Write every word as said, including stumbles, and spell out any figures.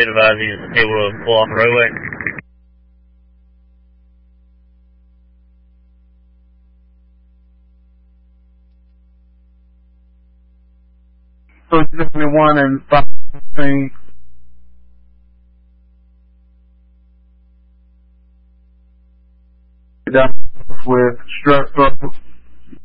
advise he's able to pull off the roadway. So it's one and five down with strep throat.